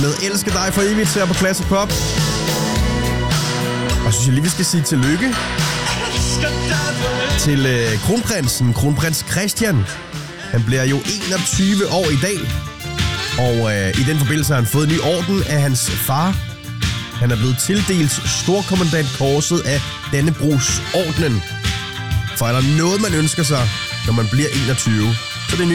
med Elsker dig for evigt her på Classic Pop. Og synes jeg lige, vi skal sige tillykke til kronprinsen, kronprins Christian. Han bliver jo 21 år i dag. Og i den forbindelse har han fået en ny orden af hans far. Han er blevet tildelt storkommandantkorset af Dannebrogsordenen. For er der noget, man ønsker sig, når man bliver 21,